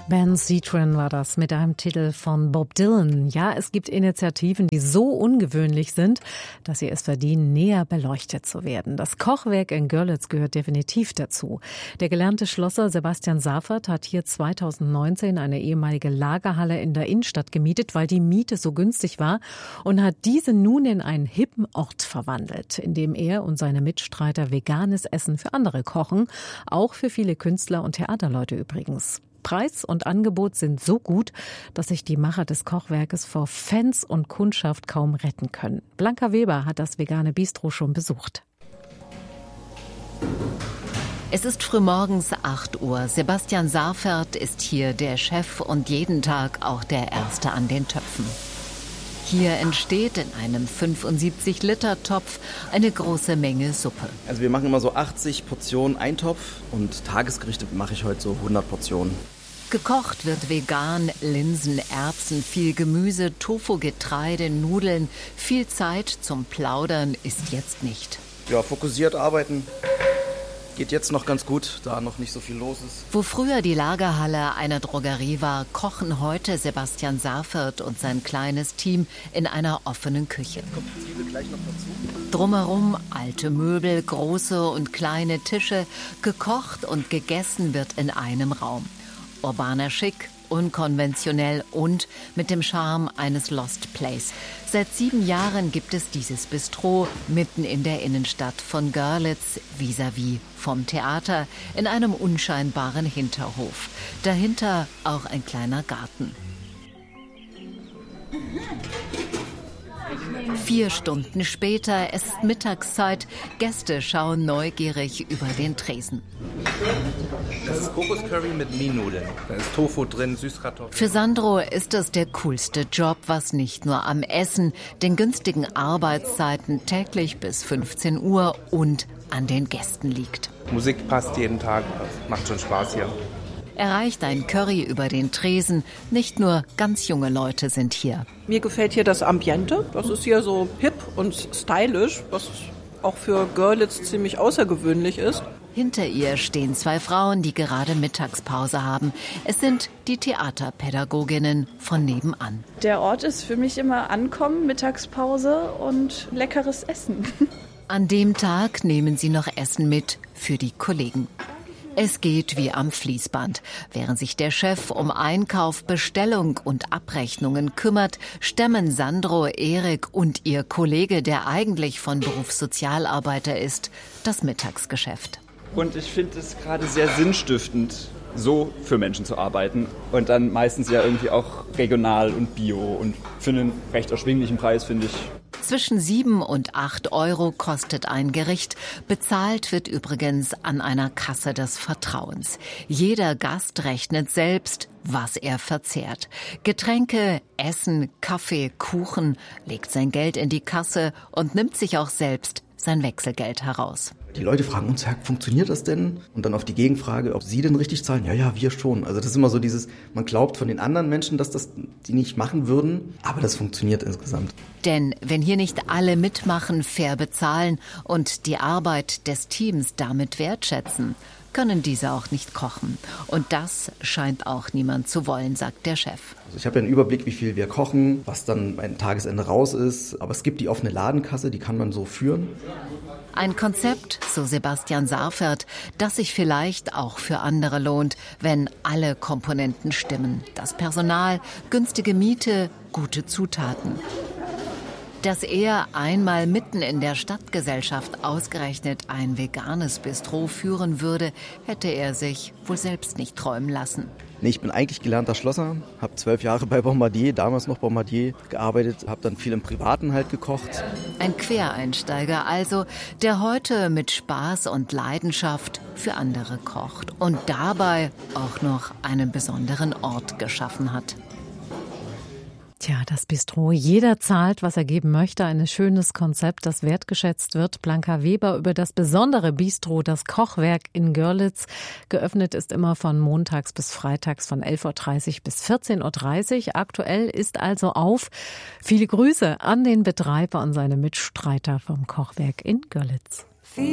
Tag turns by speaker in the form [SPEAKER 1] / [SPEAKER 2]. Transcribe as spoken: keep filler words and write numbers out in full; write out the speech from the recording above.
[SPEAKER 1] Ben Citron war das mit einem Titel von Bob Dylan. Ja, es gibt Initiativen, die so ungewöhnlich sind, dass sie es verdienen, näher beleuchtet zu werden. Das Kochwerk in Görlitz gehört definitiv dazu. Der gelernte Schlosser Sebastian Safert hat hier zweitausendneunzehn eine ehemalige Lagerhalle in der Innenstadt gemietet, weil die Miete so günstig war, und hat diese nun in einen hippen Ort verwandelt, in dem er und seine Mitstreiter veganes Essen für andere kochen, auch für viele Künstler und Theaterleute übrigens. Preis und Angebot sind so gut, dass sich die Macher des Kochwerkes vor Fans und Kundschaft kaum retten können. Blanca Weber hat das vegane Bistro schon besucht.
[SPEAKER 2] Es ist frühmorgens acht Uhr. Sebastian Safert ist hier der Chef und jeden Tag auch der Erste an den Töpfen. Hier entsteht in einem fünfundsiebzig Liter Topf eine große Menge Suppe.
[SPEAKER 3] Also wir machen immer so achtzig Portionen Eintopf und Tagesgerichte mache ich heute so hundert Portionen.
[SPEAKER 2] Gekocht wird vegan, Linsen, Erbsen, viel Gemüse, Tofu, Getreide, Nudeln. Viel Zeit zum Plaudern ist jetzt nicht.
[SPEAKER 3] Ja, fokussiert arbeiten. Geht jetzt noch ganz gut, da noch nicht so viel los ist.
[SPEAKER 2] Wo früher die Lagerhalle einer Drogerie war, kochen heute Sebastian Safert und sein kleines Team in einer offenen Küche.
[SPEAKER 3] Kommt die Zwiebel gleich noch dazu?
[SPEAKER 2] Drumherum alte Möbel, große und kleine Tische. Gekocht und gegessen wird in einem Raum. Urbaner Schick, unkonventionell und mit dem Charme eines Lost Place. Seit sieben Jahren gibt es dieses Bistro mitten in der Innenstadt von Görlitz, vis-à-vis vom Theater, in einem unscheinbaren Hinterhof. Dahinter auch ein kleiner Garten. Vier Stunden später, es ist Mittagszeit. Gäste schauen neugierig über den Tresen.
[SPEAKER 4] Das ist Kokoscurry mit Mienudeln. Da ist Tofu drin, Süßkartoffeln.
[SPEAKER 2] Für Sandro ist es der coolste Job, was nicht nur am Essen, den günstigen Arbeitszeiten täglich bis fünfzehn Uhr und an den Gästen liegt.
[SPEAKER 4] Musik passt jeden Tag, das macht schon Spaß hier.
[SPEAKER 2] Erreicht ein Curry über den Tresen. Nicht nur ganz junge Leute sind hier.
[SPEAKER 5] Mir gefällt hier das Ambiente. Das ist hier so hip und stylisch, was auch für Görlitz ziemlich außergewöhnlich ist.
[SPEAKER 2] Hinter ihr stehen zwei Frauen, die gerade Mittagspause haben. Es sind die Theaterpädagoginnen von nebenan.
[SPEAKER 6] Der Ort ist für mich immer Ankommen, Mittagspause und leckeres Essen.
[SPEAKER 2] An dem Tag nehmen sie noch Essen mit für die Kollegen. Es geht wie am Fließband. Während sich der Chef um Einkauf, Bestellung und Abrechnungen kümmert, stemmen Sandro, Erik und ihr Kollege, der eigentlich von Beruf Sozialarbeiter ist, das Mittagsgeschäft.
[SPEAKER 7] Und ich finde es gerade sehr sinnstiftend, so für Menschen zu arbeiten. Und dann meistens ja irgendwie auch regional und bio. Und für einen recht erschwinglichen Preis, finde ich.
[SPEAKER 2] Zwischen sieben und acht Euro kostet ein Gericht. Bezahlt wird übrigens an einer Kasse des Vertrauens. Jeder Gast rechnet selbst, was er verzehrt. Getränke, Essen, Kaffee, Kuchen, legt sein Geld in die Kasse und nimmt sich auch selbst sein Wechselgeld heraus.
[SPEAKER 3] Die Leute fragen uns, ja, funktioniert das denn? Und dann auf die Gegenfrage, ob sie denn richtig zahlen? Ja, ja, wir schon. Also das ist immer so dieses, man glaubt von den anderen Menschen, dass das die nicht machen würden, aber das funktioniert insgesamt.
[SPEAKER 2] Denn wenn hier nicht alle mitmachen, fair bezahlen und die Arbeit des Teams damit wertschätzen, können diese auch nicht kochen. Und das scheint auch niemand zu wollen, sagt der Chef.
[SPEAKER 3] Also ich habe ja einen Überblick, wie viel wir kochen, was dann ein Tagesende raus ist. Aber es gibt die offene Ladenkasse, die kann man so führen.
[SPEAKER 2] Ein Konzept, so Sebastian Safert, das sich vielleicht auch für andere lohnt, wenn alle Komponenten stimmen. Das Personal, günstige Miete, gute Zutaten. Dass er einmal mitten in der Stadtgesellschaft ausgerechnet ein veganes Bistro führen würde, hätte er sich wohl selbst nicht träumen lassen.
[SPEAKER 3] Nee, ich bin eigentlich gelernter Schlosser, habe zwölf Jahre bei Bombardier, damals noch Bombardier, gearbeitet, habe dann viel im Privaten halt gekocht.
[SPEAKER 2] Ein Quereinsteiger also, der heute mit Spaß und Leidenschaft für andere kocht und dabei auch noch einen besonderen Ort geschaffen hat.
[SPEAKER 1] Tja, das Bistro. Jeder zahlt, was er geben möchte. Ein schönes Konzept, das wertgeschätzt wird. Blanca Weber über das besondere Bistro, das Kochwerk in Görlitz. Geöffnet ist immer von montags bis freitags von elf Uhr dreißig bis vierzehn Uhr dreißig. Aktuell ist also auf. Viele Grüße an den Betreiber und seine Mitstreiter vom Kochwerk in Görlitz.